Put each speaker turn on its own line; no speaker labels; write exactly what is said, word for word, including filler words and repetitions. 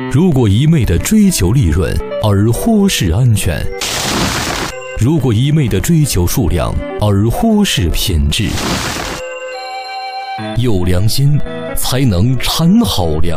如果一味地追求利润而忽视安全，如果一味地追求数量而忽视品质，有良心才能产好粮。